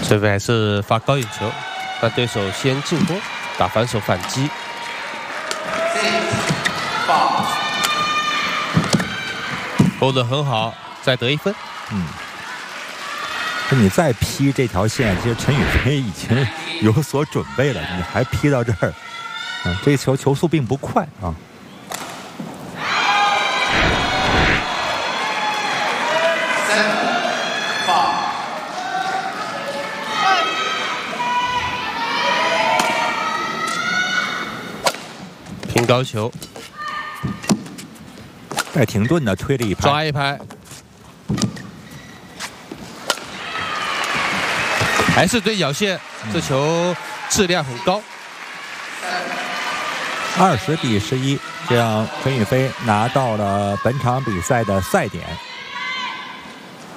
这边还是发高引球，让对手先进攻，打反手反击。勾得很好，再得1分。 你再劈这条线，其实陈雨菲已经有所准备了，你还劈到这儿，这个球速并不快啊。 平高球， 带停顿的推了一拍， 抓一拍，还是对角线，这球质量很高。 20比11，这样陈雨菲拿到了本场比赛的赛点。